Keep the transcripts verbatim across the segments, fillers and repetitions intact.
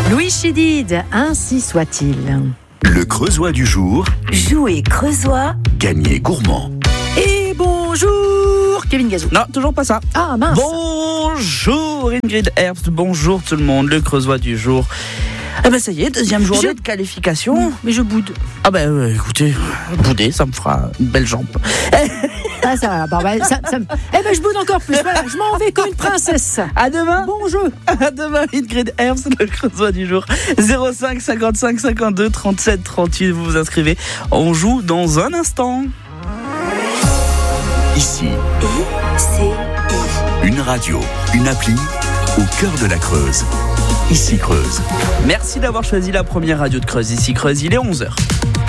Louis Chédid, ainsi soit-il. Le Creusois du jour. Jouer Creusois, Gagner gourmand. Et bonjour, Kevin Gazou. Non, toujours pas ça. Ah mince. Bonjour Ingrid Herbst, bonjour tout le monde, le Creusois du jour. Eh ben ça y est, deuxième journée Je... de qualification. Mais je boude. Ah ben euh, écoutez, bouder, ça me fera une belle jambe. Ah ça, bah, bah, ça, ça me... Eh ben je boude encore plus. Voilà, je m'en vais comme une princesse. À demain. Bon jeu. À demain Ingrid Herbst, le Creusois du jour. zéro cinq cinquante-cinq cinquante-deux trente-sept trente-huit, vous vous inscrivez. On joue dans un instant. Ici, I C I. une radio, une appli au cœur de la Creuse. Ici Creuse. Merci d'avoir choisi la première radio de Creuse. Ici Creuse, il est onze heures.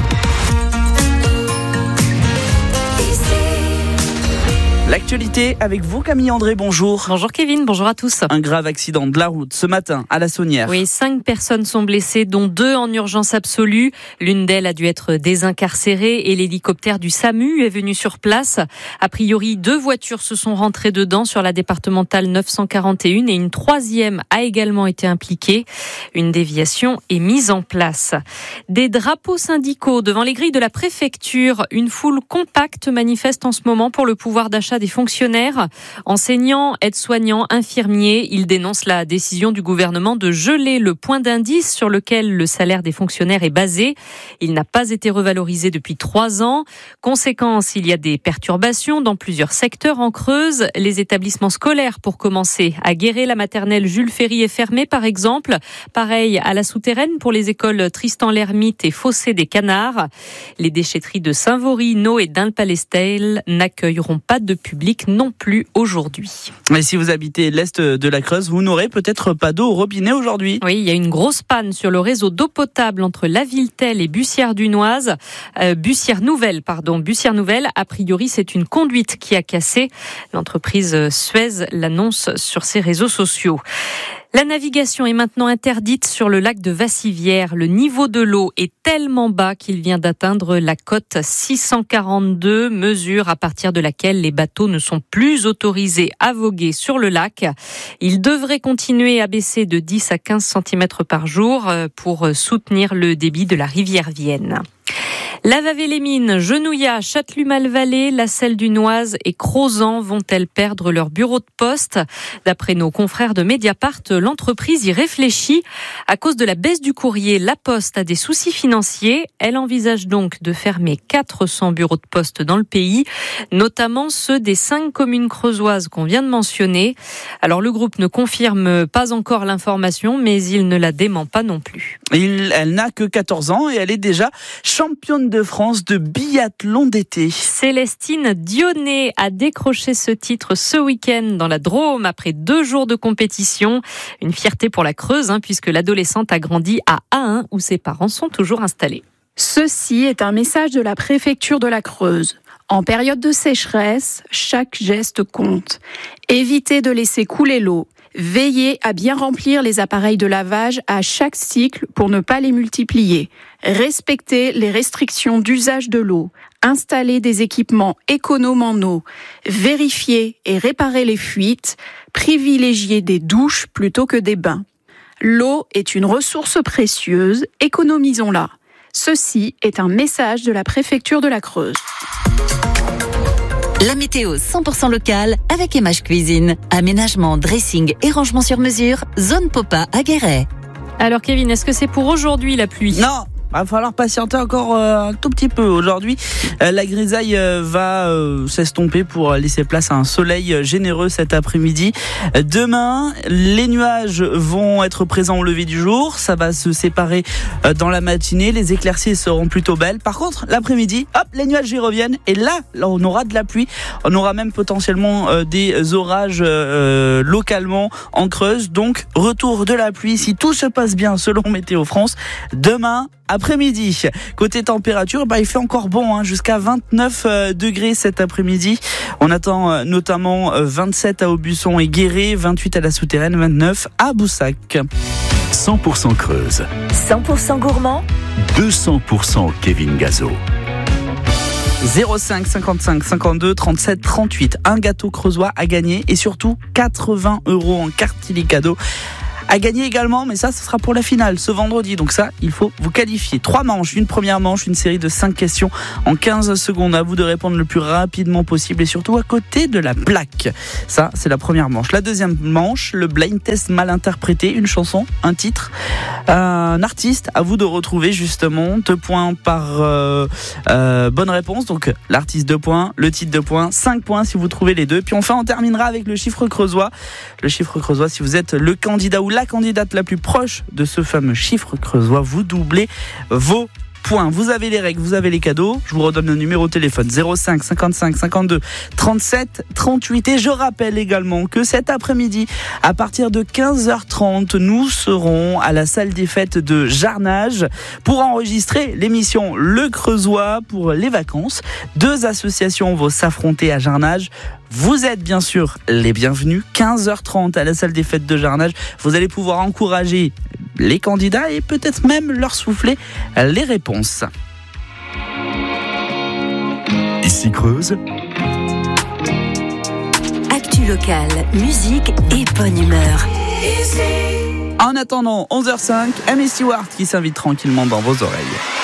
L'actualité avec vous, Camille André, bonjour. Bonjour Kevin, bonjour à tous. Un grave accident de la route ce matin à la Saunière. Oui, cinq personnes sont blessées, dont deux en urgence absolue. L'une d'elles a dû être désincarcérée et l'hélicoptère du SAMU est venu sur place. A priori, deux voitures se sont rentrées dedans sur la départementale neuf cent quarante et un et une troisième a également été impliquée. Une déviation est mise en place. Des drapeaux syndicaux devant les grilles de la préfecture. Une foule compacte manifeste en ce moment pour le pouvoir d'achat des fonctionnaires, enseignants, aides-soignants, infirmiers. Ils dénoncent la décision du gouvernement de geler le point d'indice sur lequel le salaire des fonctionnaires est basé. Il n'a pas été revalorisé depuis trois ans. Conséquence, il y a des perturbations dans plusieurs secteurs en Creuse. Les établissements scolaires, pour commencer, à Guéret, la maternelle Jules Ferry est fermée, par exemple. Pareil à la Souterraine pour les écoles Tristan l'Hermite et Fossé des Canards. Les déchetteries de Saint-Vaury, Nau et d'Ain-le-Palestel n'accueilleront pas de public non plus aujourd'hui. Et si vous habitez l'est de la Creuse, vous n'aurez peut-être pas d'eau au robinet aujourd'hui. Oui, il y a une grosse panne sur le réseau d'eau potable entre La Villetel et Bussière-Dunoise. Euh, Bussière-Nouvelle, pardon, Bussière-Nouvelle. A priori, c'est une conduite qui a cassé. L'entreprise Suez l'annonce sur ses réseaux sociaux. La navigation est maintenant interdite sur le lac de Vassivière. Le niveau de l'eau est tellement bas qu'il vient d'atteindre la cote six cent quarante-deux, mesure à partir de laquelle les bateaux ne sont plus autorisés à voguer sur le lac. Ils devraient continuer à baisser de dix à quinze centimètres par jour pour soutenir le débit de la rivière Vienne. Lavavé-les-Mines, Genouillat, Châtellus-Malvallée, La Selle-du-Noise et Crozant vont-elles perdre leur bureau de poste ? D'après nos confrères de Mediapart, l'entreprise y réfléchit. À cause de la baisse du courrier, La Poste a des soucis financiers. Elle envisage donc de fermer quatre cents bureaux de poste dans le pays, notamment ceux des cinq communes creusoises qu'on vient de mentionner. Alors le groupe ne confirme pas encore l'information, mais il ne la dément pas non plus. Il, elle n'a que quatorze ans et elle est déjà championne de France de biathlon d'été. Célestine Dionnet a décroché ce titre ce week-end dans la Drôme après deux jours de compétition. Une fierté pour la Creuse, hein, puisque l'adolescente a grandi à Ahun où ses parents sont toujours installés. Ceci est un message de la préfecture de la Creuse. En période de sécheresse, chaque geste compte. Évitez de laisser couler l'eau. Veillez à bien remplir les appareils de lavage à chaque cycle pour ne pas les multiplier. Respectez les restrictions d'usage de l'eau. Installez des équipements économes en eau. Vérifiez et réparez les fuites. Privilégiez des douches plutôt que des bains. L'eau est une ressource précieuse, économisons-la. Ceci est un message de la préfecture de la Creuse. La météo cent pour cent locale avec Emage Cuisine. Aménagement, dressing et rangement sur mesure. Zone Popa à Guéret. Alors Kevin, est-ce que c'est pour aujourd'hui la pluie ? Non, va falloir patienter encore euh, un tout petit peu. Aujourd'hui, euh, la grisaille euh, va euh, s'estomper pour laisser place à un soleil généreux cet après-midi. Demain, les nuages vont être présents au lever du jour. Ça va se séparer euh, dans la matinée. Les éclaircies seront plutôt belles. Par contre, l'après-midi, hop, les nuages y reviennent. Et là, là on aura de la pluie. On aura même potentiellement euh, des orages euh, localement en Creuse. Donc, retour de la pluie si tout se passe bien selon Météo France. Demain, après-midi. Côté température, bah, il fait encore bon, hein, jusqu'à vingt-neuf degrés cet après-midi. On attend euh, notamment euh, vingt-sept à Aubusson et Guéret, vingt-huit à la Souterraine, vingt-neuf à Boussac. cent pour cent Creuse. cent pour cent gourmand. deux cents pour cent Kevin Gazou. zéro cinq cinquante-cinq cinquante-deux trente-sept trente-huit. Un gâteau creusois à gagner et surtout quatre-vingts euros en carte Illicadeau à gagner également, mais ça, ce sera pour la finale ce vendredi. Donc ça, il faut vous qualifier. Trois manches, une première manche, une série de cinq questions en quinze secondes. À vous de répondre le plus rapidement possible et surtout à côté de la plaque. Ça, c'est la première manche. La deuxième manche, le blind test mal interprété, une chanson, un titre, un artiste. À vous de retrouver justement deux points par euh, euh, bonne réponse. Donc l'artiste deux points, le titre deux points, cinq points si vous trouvez les deux. Puis enfin, on terminera avec le chiffre creusois. Le chiffre creusois, si vous êtes le candidat ou la candidate la plus proche de ce fameux chiffre creusois, vous doublez vos points. Vous avez les règles, vous avez les cadeaux. Je vous redonne le numéro de téléphone zéro cinq cinquante-cinq cinquante-deux trente-sept trente-huit. Et je rappelle également que cet après-midi, à partir de quinze heures trente, nous serons à la salle des fêtes de Jarnage pour enregistrer l'émission Le Creusois pour les vacances. Deux associations vont s'affronter à Jarnage. Vous êtes bien sûr les bienvenus. quinze heures trente à la salle des fêtes de Jarnage. Vous allez pouvoir encourager les candidats et peut-être même leur souffler les réponses. Ici Creuse. Actu locale, musique et bonne humeur. En attendant onze heures cinq, Amy Stewart qui s'invite tranquillement dans vos oreilles.